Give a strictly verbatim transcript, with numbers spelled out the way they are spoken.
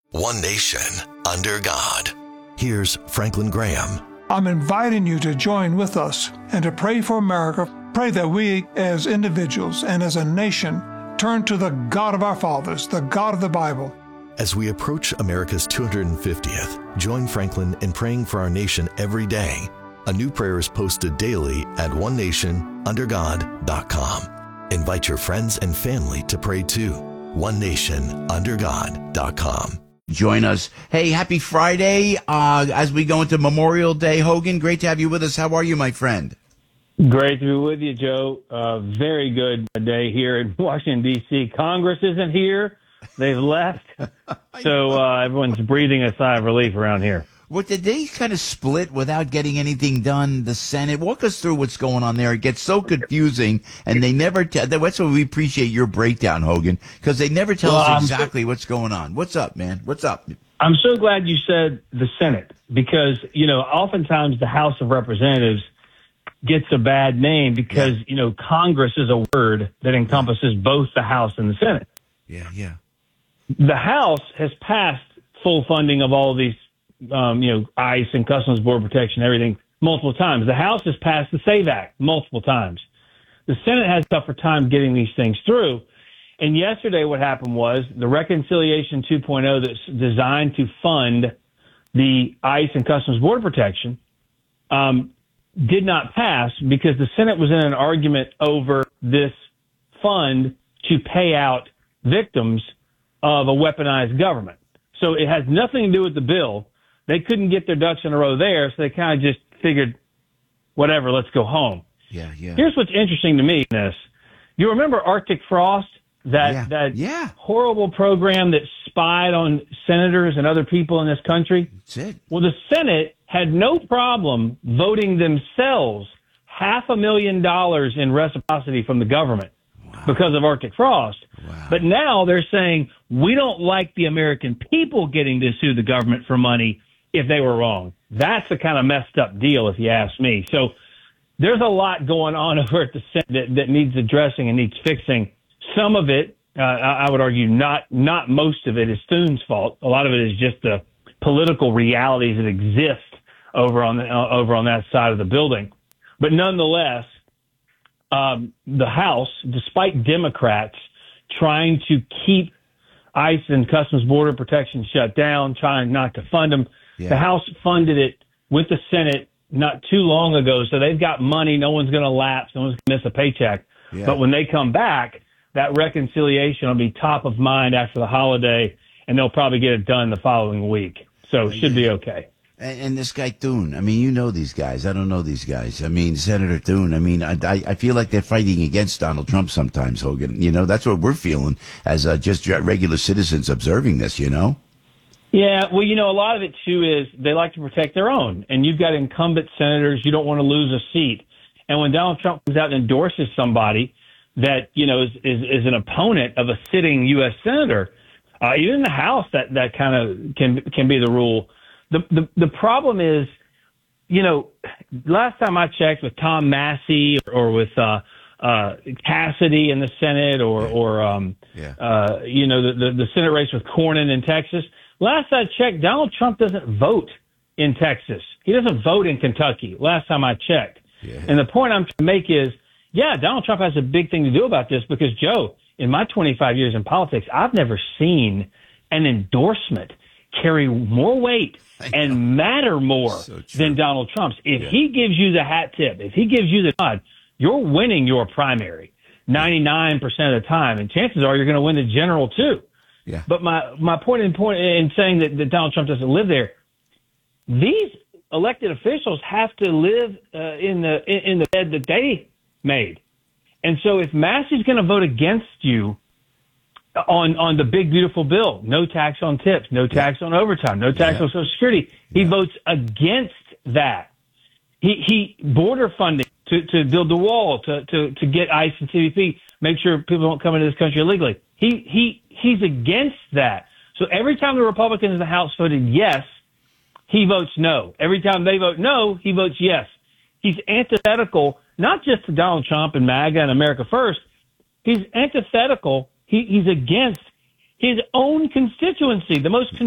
One nation, under God. Here's Franklin Graham. I'm inviting you to join with us and to pray for America. Pray that we as individuals and as a nation turn to the God of our fathers, the God of the Bible. As we approach America's two hundred fiftieth, join Franklin in praying for our nation every day. A new prayer is posted daily at one nation under god dot com. Invite your friends and family to pray too. one nation under god dot com. Join us. Hey, happy Friday uh, as we go into Memorial Day. Hogan, great to have you with us. How are you, my friend? Great to be with you, Joe. Uh, very good day here in Washington, D C Congress isn't here. They've left. So uh, everyone's breathing a sigh of relief around here. What, did they kind of split without getting anything done? The Senate, walk us through what's going on there. It gets so confusing, and they never tell. That's why we appreciate your breakdown, Hogan, because they never tell well, us exactly what's going on. What's up, man? What's up? I'm so glad you said the Senate, because, you know, oftentimes the House of Representatives gets a bad name because, yeah. you know, Congress is a word that encompasses both the House and the Senate. Yeah, yeah. The House has passed full funding of all of these Um, you know, ICE and Customs Border Protection, everything, multiple times. The House has passed the SAVE Act multiple times. The Senate has a tougher time getting these things through. And yesterday what happened was the Reconciliation two point oh that's designed to fund the ICE and Customs Border Protection um, did not pass because the Senate was in an argument over this fund to pay out victims of a weaponized government. So it has nothing to do with the bill. They couldn't get their ducks in a row there, so they kind of just figured, whatever, let's go home. Yeah, yeah. Here's what's interesting to me in this. You remember Arctic Frost, that yeah. that yeah. horrible program that spied on senators and other people in this country? That's it. Well, the Senate had no problem voting themselves half a million dollars in reciprocity from the government wow. because of Arctic Frost. Wow. But now they're saying, we don't like the American people getting to sue the government for money if they were wrong. That's the kind of messed up deal, if you ask me. So there's a lot going on over at the Senate that, that needs addressing and needs fixing. Some of it, uh, I would argue, not not most of it is Thune's fault. A lot of it is just the political realities that exist over on the, uh, over on that side of the building. But nonetheless, um, the House, despite Democrats trying to keep ICE and Customs Border Protection shut down, trying not to fund them. Yeah. The House funded it with the Senate not too long ago, so they've got money. No one's going to lapse. No one's going to miss a paycheck. Yeah. But when they come back, that reconciliation will be top of mind after the holiday, and they'll probably get it done the following week. So it should be okay. And, and this guy Thune, I mean, you know these guys. I don't know these guys. I mean, Senator Thune, I mean, I, I, I feel like they're fighting against Donald Trump sometimes, Hogan. You know, that's what we're feeling as uh, just regular citizens observing this, you know? Yeah, well, you know, a lot of it, too, is they like to protect their own. And you've got incumbent senators. You don't want to lose a seat. And when Donald Trump comes out and endorses somebody that, you know, is, is, is an opponent of a sitting U S senator, uh, even in the House, that, that kind of can can be the rule. The, the the problem is, you know, last time I checked with Tom Massey or, or with uh, uh, Cassidy in the Senate or, yeah. or um, yeah. uh, you know, the, the, the Senate race with Cornyn in Texas, last I checked, Donald Trump doesn't vote in Texas. He doesn't vote in Kentucky, last time I checked. Yeah. And the point I'm trying to make is, yeah, Donald Trump has a big thing to do about this because, Joe, in my twenty-five years in politics, I've never seen an endorsement carry more weight and matter more so than Donald Trump's. If yeah. he gives you the hat tip, if he gives you the nod, you're winning your primary ninety-nine percent of the time, and chances are you're going to win the general too. Yeah. But my, my point in point in saying that, that Donald Trump doesn't live there, these elected officials have to live uh, in the in, in the bed that they made. And so if Massey's going to vote against you on on the big, beautiful bill, no tax on tips, no tax on overtime, no tax yeah. on Social Security, he yeah. votes against that. He, he border funding to, to build the wall, to, to, to get ICE and C B P, make sure people don't come into this country illegally. He, he, he's against that. So every time the Republicans in the House voted yes, he votes no. Every time they vote no, he votes yes. He's antithetical, not just to Donald Trump and MAGA and America First. He's antithetical. He, he's against his own constituency, the most